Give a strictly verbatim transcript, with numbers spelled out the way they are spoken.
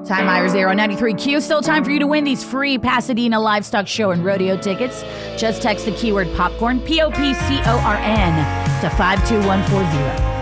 Ty Myers there on ninety-three Q. Still time for you to win these free Pasadena Livestock Show and Rodeo tickets. Just text the keyword popcorn, P O P C O R N, to five two one four zero.